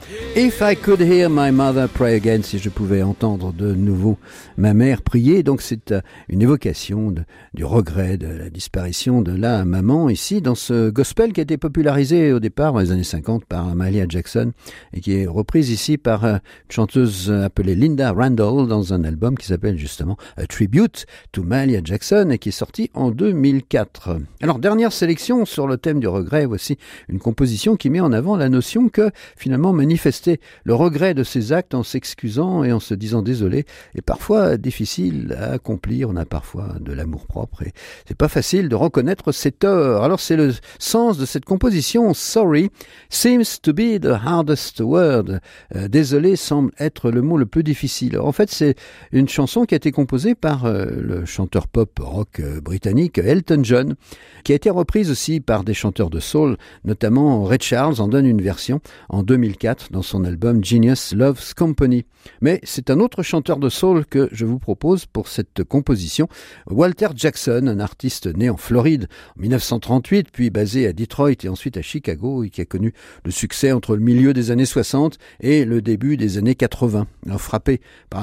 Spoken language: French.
If I could hear my mother pray again, si je pouvais entendre de nouveau ma mère prier. Donc c'est une évocation du regret de la disparition de la maman ici dans ce gospel qui a été popularisé au départ dans les années 50 par Mahalia Jackson et qui est reprise ici par une chanteuse appelée Linda Randall dans un album qui s'appelle justement A Tribute to Mahalia Jackson et qui est sorti en 2004. Alors dernière sélection sur le thème du regret, voici une composition qui met en avant la notion que finalement manifester le regret de ses actes en s'excusant et en se disant désolé est parfois difficile à accomplir. On a parfois de l'amour-propre et c'est pas facile de reconnaître ses torts. Alors c'est le sens de cette composition. Sorry seems to be the hardest word. Désolé semble être le mot le plus difficile. Alors, en fait, c'est une chanson qui a été composée par le chanteur pop rock britannique Elton John, qui a été reprise aussi par des chanteurs de soul, notamment Ray Charles en donne une version en 2004 dans son album Genius Loves Company. Mais c'est un autre chanteur de soul que je vous propose pour cette composition, Walter Jackson, un artiste né en Floride en 1938, puis basé à Detroit et ensuite à Chicago, et qui a connu le succès entre le milieu des années 60 et le début des années 80. Alors, frappé par